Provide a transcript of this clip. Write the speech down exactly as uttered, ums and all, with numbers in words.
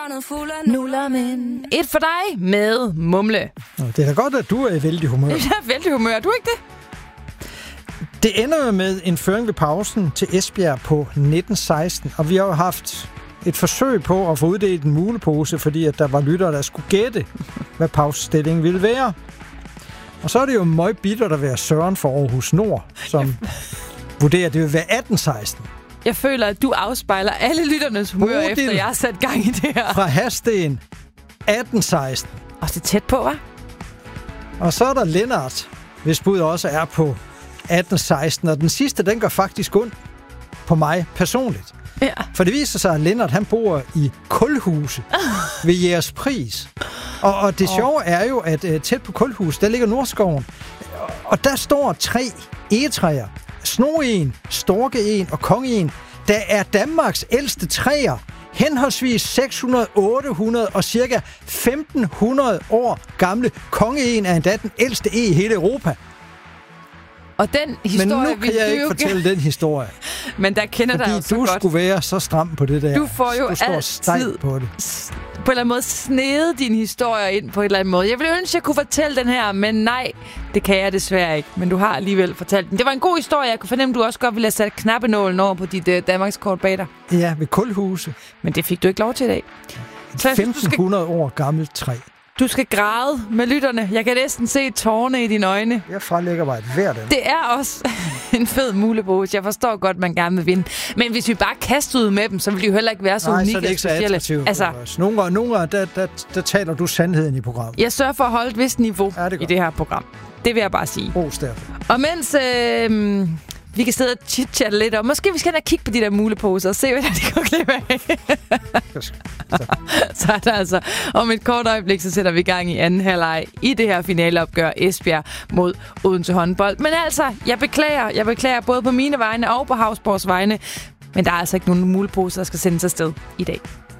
Nuller, men et for dig med Mumle. Det er da godt, at du er i vældig humør. Jeg er vældig humør. Du ikke det? Det ender med en føring ved pausen til Esbjerg på nitten seksten, og vi har jo haft et forsøg på at få uddelt en mulepose, fordi at der var lyttere, der skulle gætte, hvad pausestillingen ville være. Og så er det jo meget bittert at være Søren for Aarhus Nord, som vurderer, at det vil være atten seksten. Jeg føler, at du afspejler alle lytternes humør, Bodil, efter jeg har sat gang i det her. Fra Hadsten atten seksten. Og det er tæt på, hva'? Og så er der Lennart, hvis bud også er på atten seksten, og den sidste, den går faktisk ondt på mig personligt. Ja. For det viser sig, at Lennart, han bor i Kulhuse ved Jægerspris. Og, og det oh. sjove er jo, at uh, tæt på Kulhus, der ligger Nordskoven, og der står tre egetræer. Snoen, Storkeen og Kongeen, der er Danmarks ældste træer, henholdsvis seks hundrede, otte hundrede og cirka femten hundrede år gamle. Kongeen er endda den ældste e i hele Europa. Og den historie, Men nu kan jeg ikke fortælle den historie. Men der kender Fordi dig jo så du godt. skulle være så stram på det der. Du får jo altid på det. på en eller anden måde snede dine historier ind på en eller anden måde. Jeg ville ønske, at jeg kunne fortælle den her, men nej, det kan jeg desværre ikke. Men du har alligevel fortalt den. Det var en god historie. Jeg kunne fornemme, at du også godt ville have sat knappenålen over på dit uh, Danmarkskort bag dig. Ja, ved Kulhuse. Men det fik du ikke lov til i dag. femten hundrede år gammelt træ. Du skal græde med lytterne. Jeg kan næsten se tårerne i dine øjne. Jeg frelægger mig et hvert af. Det er også en fed mulepose. Jeg forstår godt, man gerne vil vinde. Men hvis vi bare kaster ud med dem, så vil de jo heller ikke være så Nej, unikke så er det ikke så attraktivt. Altså, nogle gange, nogle gange der, der, der taler du sandheden i programmet. Jeg sørger for at holde et vist niveau ja, det i det her program. Det vil jeg bare sige. Ros derfor. Og mens øh, vi kan sidde og chit-chatte lidt, og måske vi skal da kigge på de der muleposer og se, hvad de går glip af. Så er der altså om et kort øjeblik, så sætter vi i gang i anden halvleg i det her finaleopgør Esbjerg mod Odense håndbold. Men altså, jeg beklager, jeg beklager både på mine vegne og på Havsborgs vegne, men der er altså ikke nogen muleposer, der skal sendes afsted i dag.